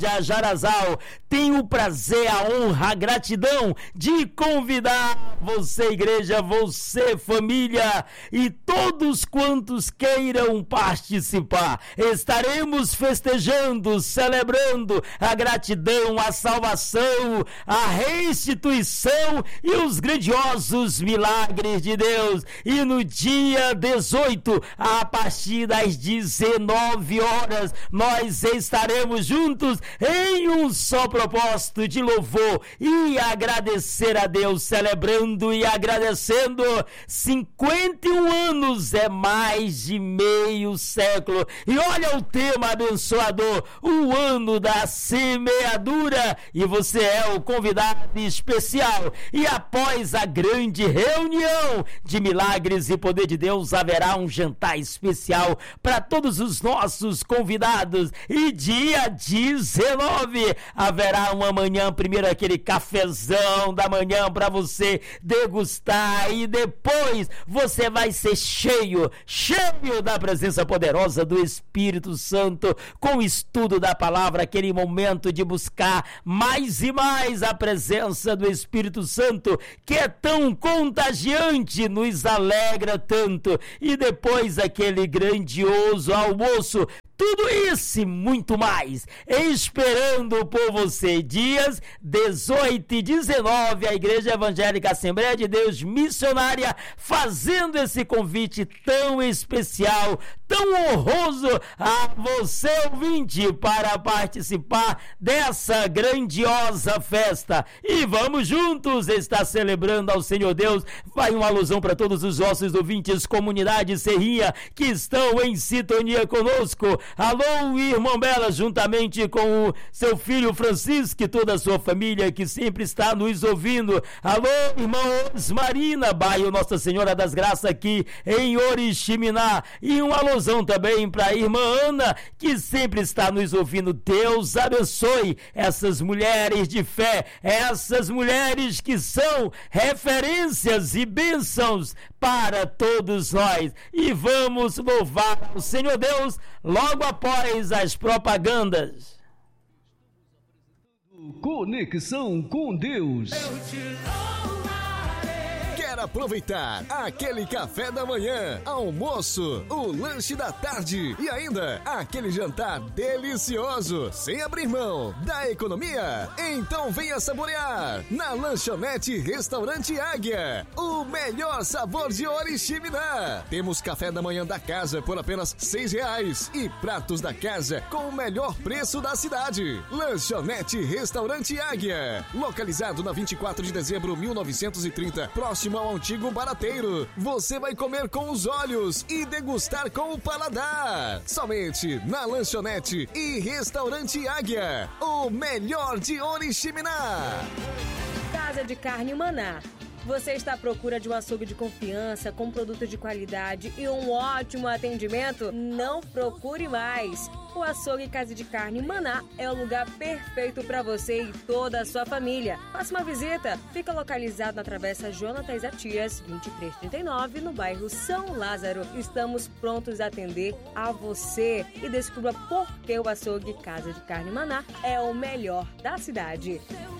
Jarazal, tenho o prazer, a honra, a gratidão de convidar você, igreja, você, família e todos quantos queiram participar. Estaremos festejando, celebrando a gratidão, a salvação, a restituição e os grandiosos milagres de Deus. E no dia 18, a partir das 19 horas, nós estaremos juntos em um só propósito de louvor e agradecer a Deus, celebrando e agradecendo. 51 anos é mais de meio século. E olha o tema abençoador, o ano da semeadura, e você é o convidado especial. E após a grande reunião de milagres e poder de Deus, haverá um jantar especial para todos os nossos convidados. E dia 19 haverá uma manhã, primeiro aquele cafezão da manhã para você degustar, e depois você vai ser cheio da presença poderosa do Espírito Santo, com o estudo da palavra, aquele momento de buscar mais e mais a presença do Espírito Santo, que é tão contagiante, nos alegra tanto, e depois aquele grandioso almoço. Tudo isso e muito mais, esperando por você. Dias 18 e 19, a Igreja Evangélica Assembleia de Deus Missionária fazendo esse convite tão especial, tão honroso a você, ouvinte, para participar dessa grandiosa festa. E vamos juntos estar celebrando ao Senhor Deus. Vai uma alusão para todos os nossos ouvintes, comunidade Serrinha, que estão em sintonia conosco. Alô, irmão Bela, juntamente com o seu filho Francisco e toda a sua família que sempre está nos ouvindo. Alô, irmão Osmarina, bairro Nossa Senhora das Graças aqui em Oriximiná. E uma alusão também para a irmã Ana, que sempre está nos ouvindo. Deus abençoe essas mulheres de fé, essas mulheres que são referências e bênçãos para todos nós. E vamos louvar o Senhor Deus logo após as propagandas. Conexão com Deus. Quer aproveitar aquele café da manhã, almoço, o lanche da tarde e ainda aquele jantar delicioso, sem abrir mão da economia? Então venha saborear na Lanchonete Restaurante Águia, o melhor sabor de Oriximiná. Temos café da manhã da casa por apenas R$6 e pratos da casa com o melhor preço da cidade. Lanchonete Restaurante Águia, localizado na 24 de dezembro 1930, próximo ao antigo barateiro. Você vai comer com os olhos e degustar com o paladar. Somente na Lanchonete e Restaurante Águia, o melhor de Oriximiná. Casa de Carne Maná. Você está à procura de um açougue de confiança, com produtos de qualidade e um ótimo atendimento? Não procure mais! O açougue Casa de Carne Maná é o lugar perfeito para você e toda a sua família. Faça uma visita. Fica localizado na Travessa Jonatas Atias, 2339, no bairro São Lázaro. Estamos prontos a atender a você e descubra por que o açougue Casa de Carne Maná é o melhor da cidade.